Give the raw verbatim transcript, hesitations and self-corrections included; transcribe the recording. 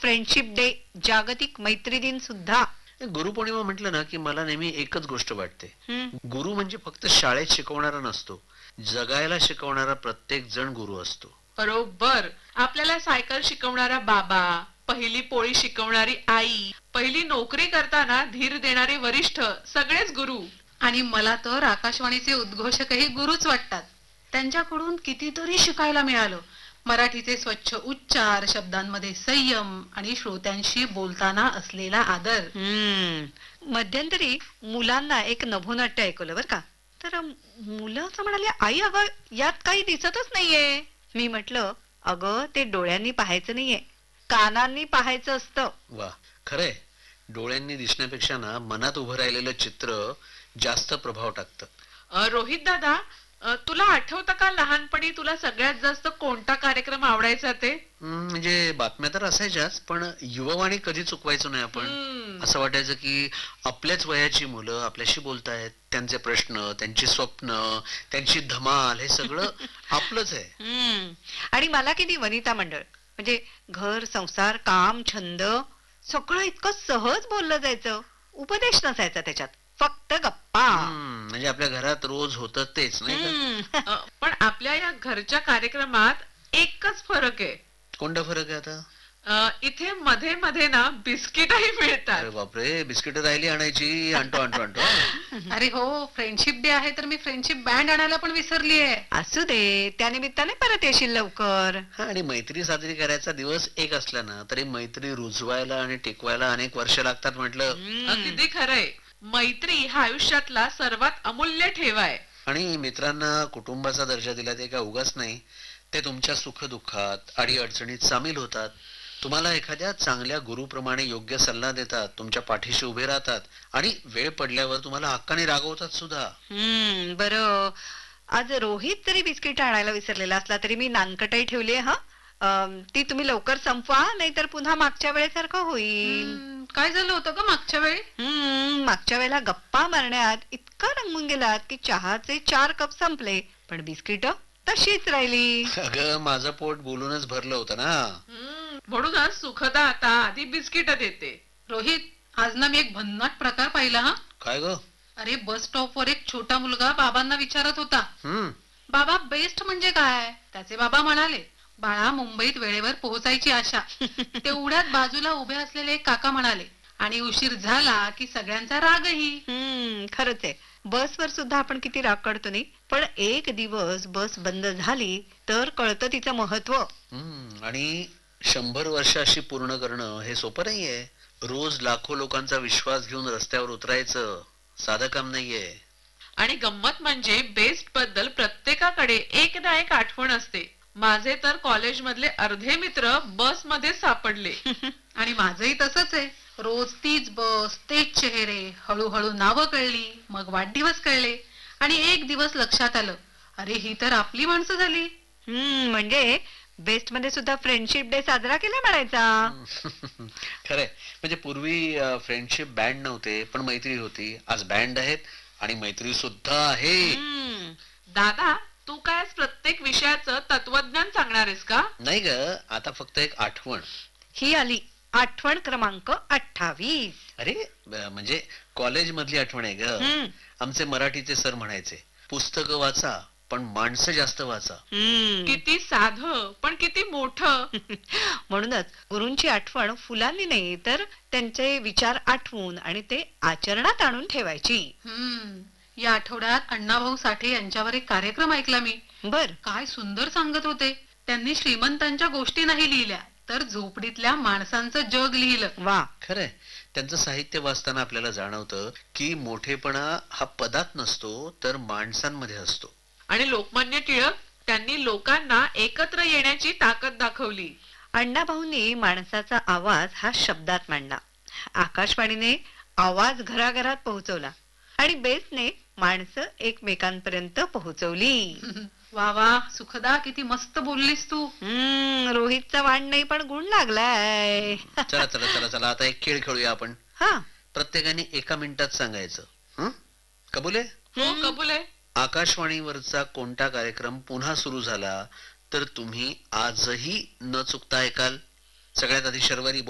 Friendship day, जागतिक मैत्री दिन सुद्धा. गुरुपौर्णिमा म्हटलं ना की मला नेहमी एकच गोष्ट वाटते. हम्म. गुरु म्हणजे फक्त शाळेत शिकवणारा नसतो, जगायला शिकवणारा प्रत्येक जण गुरु असतो. बरोबर. आपल्याला सायकल शिकवणारा बाबा, पहिली पोळी शिकवणारी आई, पहिली नोकरी करताना धीर देणारे वरिष्ठ, सगळेच गुरु. आणि मला तर आकाशवाणीचे उद्घोषकही गुरुच वाटतात. त्यांच्याकडून कितीतरी शिकायला मिळालं. मराठीचे स्वच्छ उच्चार, शब्दांमध्ये संयम आणि श्रोत्यांशी बोलताना असलेला आदर. हम्म. मध्यंतरी मुलांना एक नभोनाट्य ऐकवलं बर का. तर मुलं असं म्हणाले, आई अगं यात काही दिसतच नाहीये. मी म्हटलं, अगं ते डोळ्यांनी पाहायचं नाहीये, कानांनी पाहायचं असतं. वा, खरंय. डोळ्यांनी दिसण्यापेक्षा ना मनात उभं राहिलेलं चित्र जास्त प्रभाव टाकतं. अ, रोहित दादा, अ, तुला आठवतं का लहानपणी तुला सगळ्यात जास्त कोणता कार्यक्रम आवडायचा ते? हम्म, म्हणजे बातम्या तर असायच्याच, पण युववाणी कधी चुकवायचो नाही आपण. हम्म. असं वाटायचं की आपल्याच वयाची मुलं आपल्याशी बोलतायत, त्यांचे प्रश्न, त्यांची स्वप्न, त्यांची धमाल, हे सगळं आपलंच आहे. हम्म. आणि मला किती वनिता मंडळ, म्हणजे घर, संसार, काम, छंद सगळं इतकं सहज बोललं जायचं. उपदेश नसायचा त्याच्यात, फक्त गप्पा. हम्म, म्हणजे आपल्या घरात रोज होतं तेच नाही का? हम्म. अ, पण आपल्या या घरच्या कार्यक्रमात एकच फरक आहे. कोणता फरक आहे आता? अ, इथे मध्ये मध्ये ना बिस्किटही मिळतात. अरे बापरे, बिस्किट राहिली आणायची. आणतो आणतो आणतो अरे हो, फ्रेंडशिप डे आहे तर मी फ्रेंडशिप बँड आणायला पण विसरलीये. असू दे, त्या निमित्ताने परत येशील लवकर. हा, आणि मैत्री साजरी करायचा दिवस एक असला ना तरी मैत्री रुजवायला आणि टिकवायला अनेक वर्ष लागतात म्हटलं. अगदी खरंय. मैत्री हा आयुष्यातला सर्वात अमूल्य ठेवा आहे. आणि मित्रांना कुटुंबाचा दर्जा दिला ते का उगाच नाही, ते तुमच्या सुखदुःखात अडी अडचणीत सामील होतात, तुम्हाला एखाद्या चांगल्या गुरुप्रमाणे योग्य सल्ला देतात, तुमच्या पाठीशी उभे राहतात आणि वेळ पडल्यावर तुम्हाला हक्काने रागवतात सुद्धा. हम्म. बरं, आज रोहित जरी बिस्किट आणायला विसरलेला असला तरी मी नानकटाई ठेवली हा. अं, ती तुम्ही लवकर संपवा, नाहीतर पुन्हा मागच्या वेळेसारखं होईल. हम्म, काय झालं होतं का मागच्या वेळी? हम्म. मागच्या वेळेला गप्पा मारण्यात इतका रंगून गेलात की चहाचे चार कप संपले, पण बिस्किट तशीच राहिली. अगं माझं पोट बोलूनच भरलं होतं ना. हम्म, म्हणूनच सुखदा आता आधी बिस्किट देते. रोहित, आज ना मी एक भन्नाट प्रकार पाहिला हा. काय ग? अरे बस स्टॉपवर एक छोटा मुलगा बाबांना विचारत होता, हम्म. बाबा बेस्ट म्हणजे काय? त्याचे बाबा म्हणाले, बाळा मुंबईत वेळेवर पोहोचायची आशा. तेवढ्यात बाजूला उभे असलेले एक काका म्हणाले, आणि उशीर झाला की सगळ्यांचा रागही. हम्म. खरंच आहे, बसवर सुद्धा आपण किती राग काढतो नाही, पण एक दिवस बस बंद झाली तर कळतं तिचं महत्व. हम्म. आणि शंभर वर्ष अशी पूर्ण करणं हे सोपं नाहीये. रोज लाखो लोकांचा विश्वास घेऊन रस्त्यावर उतरायचं साधं काम नाहीये. आणि गंमत म्हणजे बेस्ट बद्दल प्रत्येकाकडे एक ना एक आठवण असते. माझे तर कॉलेज मधले अर्धे मित्र बस मध्ये सापडले. आणि माझंही तसंच आहे. रोज तीच बस, तेच चेहरे. हळूहळू नावं कळली, मग वाढदिवस कळले, आणि एक दिवस लक्षात आलं, अरे ही तर आपली माणसं झाली. हम्म. म्हणजे बेस्ट मध्ये सुद्धा फ्रेंडशिप डे साजरा केला म्हणायचा. खरंय. म्हणजे पूर्वी फ्रेंडशिप बँड नव्हते पण मैत्री होती. आज बँड आहेत आणि मैत्री सुद्धा आहे. हम्म. दादा, तू काय आज प्रत्येक विषयाचं तत्वज्ञान सांगणार आहेस का? नाही ग, आता फक्त एक आठवण. ही आली आठवण क्रमांक अठ्ठावीस. अरे ब- म्हणजे कॉलेज मधली आठवण आहे ग. हम्म. आमचे मराठीचे सर म्हणायचे, पुस्तकं वाचा पण माणसं जास्त वाचा. हम्म. किती साधं पण किती मोठं. म्हणूनच गुरूंची आठवण फुलांनी नाही तर त्यांचे विचार आठवून आणि ते आचरणात आणून ठेवायची. हम्म. या आठवड्यात अण्णाभाऊ साठे यांच्यावर एक कार्यक्रम ऐकला मी. बर. काय सुंदर सांगत होते. त्यांनी श्रीमंतांच्या गोष्टी नाही लिहिल्या तर झोपडीतल्या माणसांचं जग लिहिलं. वा. खरंय. त्यांचं साहित्य वाचताना आपल्याला जाणवतं की मोठेपणा हा पदात नसतो तर माणसांमध्ये असतो. आणि लोकमान्य टिळक, त्यांनी लोकांना एकत्र येण्याची ताकद दाखवली. अण्णाभाऊंनी माणसाचा आवाज हा शब्दात मांडला, आकाशवाणीने आवाज घराघरात पोहोचवला आणि बेसने माणसं एकमेकांपर्यंत पोहोचवली. वा वा सुखदा, किती मस्त बोललीस तू. हम्म. रोहितचा वाण नाही पण गुण लागलाय. चला चला चला चला आता एक खेळ खेळूया आपण. हा. प्रत्येकाने एका मिनिटात सांगायचं. हं? कबूल आहे? हो, कबूल आहे. आकाशवाणीवरचा कोणता कार्यक्रम पुन्हा सुरू झाला तर तुम्ही आजही न चुकता ऐकाल? सगळ्यात आधी शर्वरी